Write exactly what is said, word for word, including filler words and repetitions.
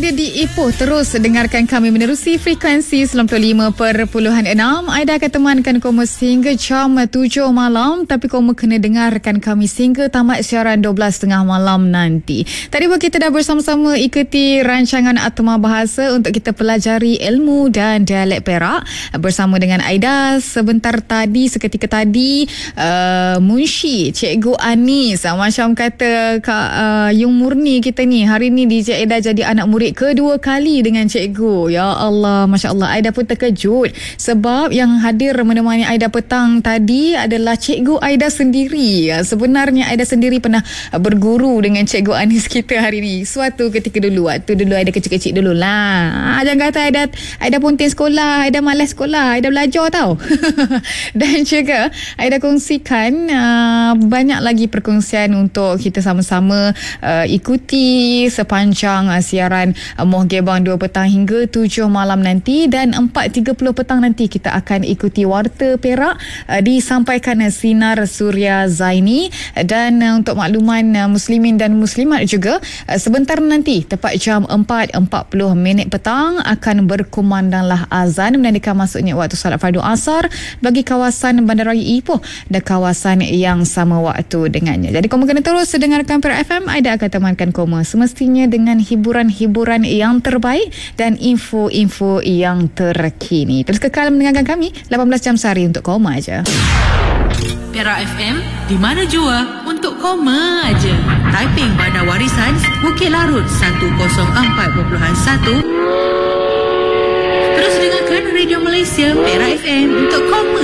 berada di Ipoh, terus dengarkan kami menerusi frekuensi sembilan puluh lima perpuluhan enam. Aida akan temankan kamu sehingga jam tujuh malam, tapi kamu kena dengarkan kami sehingga tamat siaran dua belas tiga puluh malam nanti. Tadi pun kita dah bersama-sama ikuti rancangan Atma Bahasa untuk kita pelajari ilmu dan dialek Perak bersama dengan Aida. Sebentar tadi, seketika tadi, uh, Munshi, Cikgu Anis, uh, macam kata Kak uh, Yung Murni kita ni, hari ni D J Aida jadi anak murid kedua kali dengan cikgu. Ya Allah, Masya Allah, Aida pun terkejut sebab yang hadir menemani Aida petang tadi adalah cikgu Aida sendiri. Sebenarnya Aida sendiri pernah berguru dengan cikgu Anis kita hari ni suatu ketika dulu, waktu dulu Aida kecil-kecil dulu lah. Jangan kata Aida Aida punting sekolah, Aida malas sekolah, Aida belajar tau. Dan juga Aida kongsikan uh, banyak lagi perkongsian untuk kita sama-sama uh, ikuti sepanjang uh, siaran uh, Moh Gebang dua petang hingga tujuh malam nanti, dan empat tiga puluh petang nanti kita akan ikuti Warta Perak uh, disampaikan uh, Sinar Suria Zaini. Dan uh, untuk makluman uh, muslimin dan muslimat juga, uh, sebentar nanti tepat jam empat empat puluh minit petang akan berkumandanglah azan menandakan masuknya waktu salat fardu asar bagi kawasan Bandaraya Ipoh dan kawasan yang sama waktu dengannya. Jadi kamu kena terus dengarkan Perak F M. Aida akan temankan kamu semestinya dengan hiburan-hiburan yang terbaik dan info-info yang terkini. Terus kekal mendengarkan kami lapan belas jam sehari untuk koma aja. Perak F M, di mana jua untuk koma aja. Typing Bandar Warisan Bukit Larut seratus empat perpuluhan satu. Terus dengarkan Radio Malaysia Perak F M untuk koma